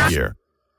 year.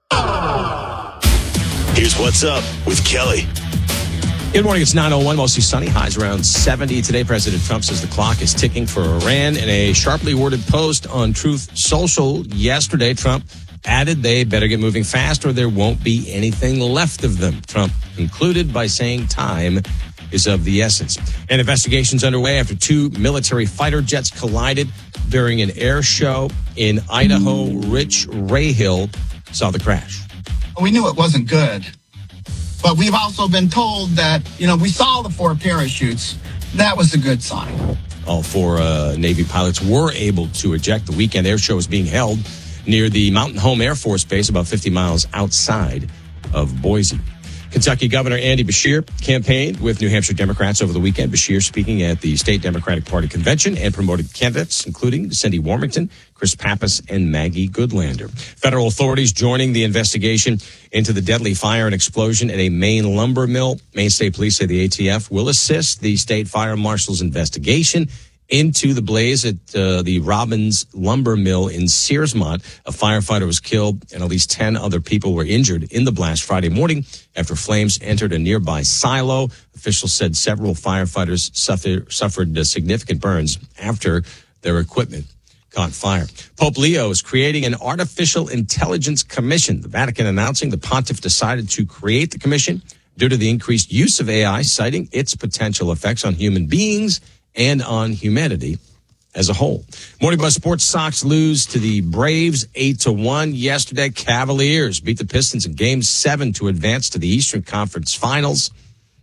Here's what's up with Kelly. Good morning. It's 9:01, mostly sunny. Highs around 70 today. President Trump says the clock is ticking for Iran. In a sharply worded post on Truth Social yesterday, Trump added they better get moving fast or there won't be anything left of them. Trump concluded by saying time is of the essence. An investigation's underway after two military fighter jets collided during an air show in Idaho. Rich Rahill saw the crash. We knew it wasn't good, but we've also been told that, we saw the 4 parachutes. That was a good sign. All 4 Navy pilots were able to eject. The weekend air show is being held near the Mountain Home Air Force Base, about 50 miles outside of Boise. Kentucky Governor Andy Beshear campaigned with New Hampshire Democrats over the weekend. Beshear speaking at the State Democratic Party convention and promoted candidates, including Cindy Warmington, Chris Pappas, and Maggie Goodlander. Federal authorities joining the investigation into the deadly fire and explosion at a Maine lumber mill. Maine State Police say the ATF will assist the state fire marshal's investigation into the blaze at the Robbins Lumber Mill in Searsmont. A firefighter was killed and at least 10 other people were injured in the blast Friday morning after flames entered a nearby silo. Officials said several firefighters suffered significant burns after their equipment caught fire. Pope Leo is creating an artificial intelligence commission. The Vatican announcing the pontiff decided to create the commission due to the increased use of AI, citing its potential effects on human beings and on humanity as a whole. Morning Buzz Sports. Sox lose to the Braves 8-1 yesterday. Cavaliers beat the Pistons in Game 7 to advance to the Eastern Conference Finals.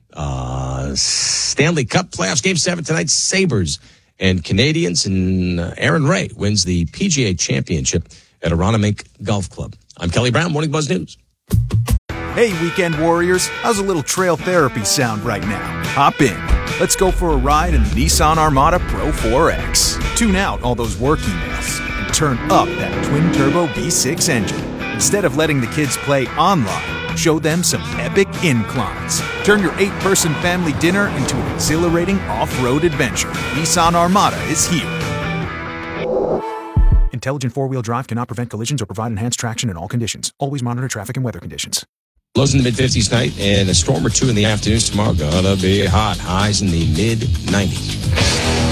Stanley Cup playoffs, Game 7 tonight. Sabres and Canadians, and Aaron Ray wins the PGA Championship at Aronimink Golf Club. I'm Kelly Brown, Morning Buzz News. Hey, weekend warriors, how's a little trail therapy sound right now? Hop in. Let's go for a ride in the Nissan Armada Pro 4X. Tune out all those work emails and turn up that twin-turbo V6 engine. Instead of letting the kids play online, show them some epic inclines. Turn your 8-person family dinner into an exhilarating off-road adventure. Nissan Armada is here. Intelligent four-wheel drive cannot prevent collisions or provide enhanced traction in all conditions. Always monitor traffic and weather conditions. Lows in the mid-50s tonight and a storm or two in the afternoons tomorrow. Gonna be hot. Highs in the mid-90s.